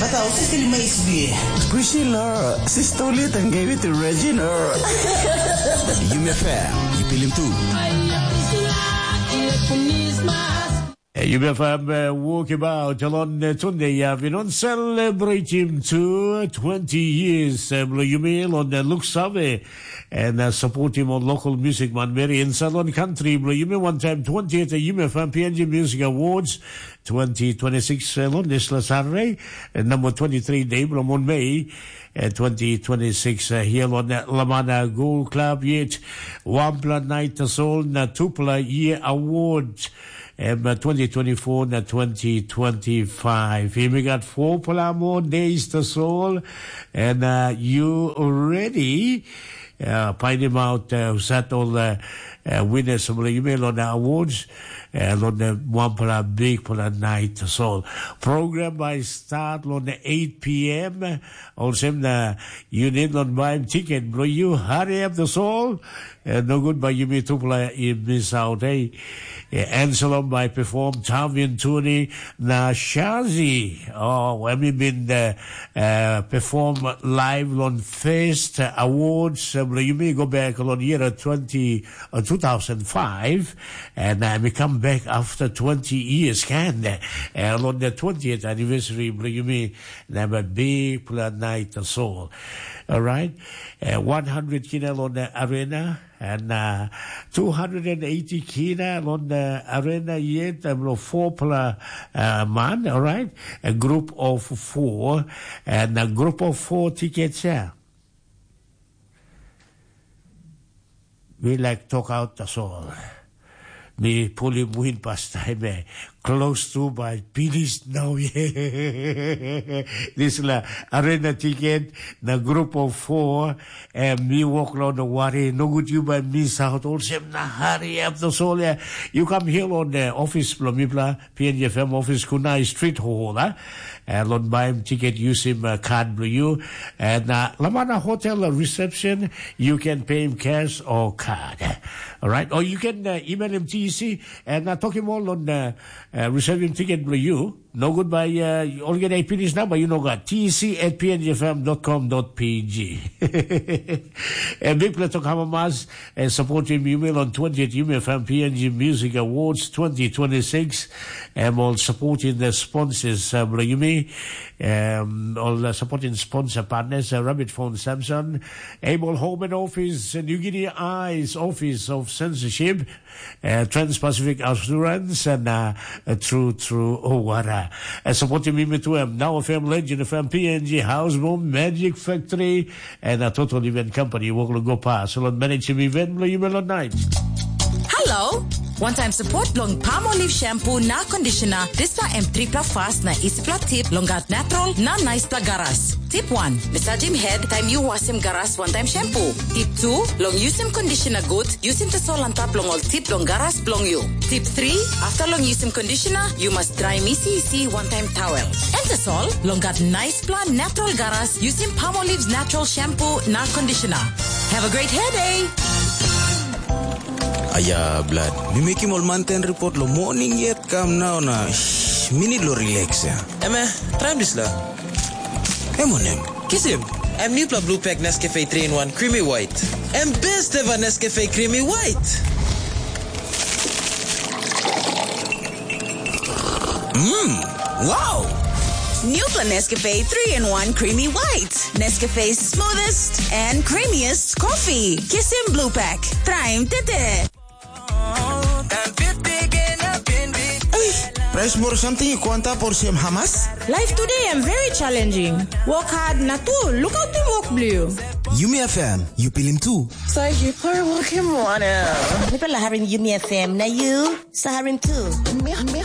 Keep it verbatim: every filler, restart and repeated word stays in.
Bata, usah terima isbi. Priscilla, sister ulit ang gawin to Regina. Yumi F M, ipilim tu. Yumi F M uh, walkabout along uh, Tunde Yavinon celebrating to twenty years uh, Yumi on the Luxave and uh, support him on local music man Mary in Salon Country Yumi one time twentieth Yumi F M P N G Music Awards twenty twenty-six uh, on this Saturday uh, number twenty-three day on May uh, twenty twenty-six uh, here on uh, Lamana Gold Club yet Wampla Night Soul na Tupla Year Award Um, uh, twenty twenty-four and twenty twenty-five. Here we got four more days to soul. And uh, you already uh, find him out, uh, set all the uh, winners of the email on the awards. And on the one for a big for the night soul. Program by start on the eight p.m. Also, the you need not buy ticket, bro. You hurry up the soul. Uh, no good by you me to play, you miss out, eh? Uh, Anselm by perform Tavian Tuni na Shazi. Oh, when we been uh, uh, perform live on Fest Awards, uh, you may go back on year twenty, uh, two thousand five, and uh, we come back after twenty years, can uh, and on the twentieth anniversary, you may have a big plan night or so. All right, uh, one hundred kina on the arena. And uh, two hundred eighty kina on the arena yet, um, four per uh, man, all right? A group of four, and a group of four tickets here. We like talk out the soul. Me pull him win past time, eh? Close to by finish now, yeah. This la arena ticket, the group of four, and me walk around the worry, no good you by miss out, all same na hurry up the soul, yeah. You come here on the office, Plomipla, P N G F M office, Kunai Street Hall, huh? And on buy him ticket, use him uh, card for you. And uh, Lamana Hotel uh, reception, you can pay him cash or card. All right? Or you can uh, email him T E C and uh, talk him all on uh, uh, reserve him ticket for you. No good by, uh, all get a finish number, you know, got T E C at p n g f m dot com dot p g. And big play to Kamamas and support him email on twentieth U M F M P N G Music Awards twenty twenty-six. And all supporting the sponsors, uh, you may, um, all uh, supporting sponsor partners, uh, Rabbit Phone Samsung, Able Home and Office, uh, New Guinea Eyes Office of Censorship, uh, Trans-Pacific Assurance, and uh, uh, True True Owara. Uh, supporting me to um, Now F M Legend F M P N G Houseboom Magic Factory and a Total Event Company Woklo go pass on managing event you will night. Hello. One time support long Palmolive shampoo na conditioner. This pa M three pla fast na easy pla tip longat natural na nice pla garas. Tip one, massage him head time you wash him garas one time shampoo. Tip two, long use him conditioner good. Use him to sol on top long all tip long garas blong you. Tip three, after long use him conditioner, you must dry missy easy one time towel. And the sol, long got nice pla natural garas. Use him Palmolive's natural shampoo na conditioner. Have a great head, eh? Aya, blood. We make him all mountain report lo morning yet come now na. Shh, minute lo relax ya. Eme, try this la. Come on, em. Kiss him. I'm new pla blue pack Nescafe three in one creamy white. And best ever Nescafe creamy white. Mmm, wow. New pla Nescafe three in one creamy white. Nescafe's smoothest and creamiest coffee. Kiss him blue pack. Try him tete. Price more something you quanta por same Hamas? Life today am very challenging. Work hard na too. Look out the work blue. Yumi F M, you pilim too. Sa hipper walking one. People are having Yumi F M. Na you, Saharin too. Me, me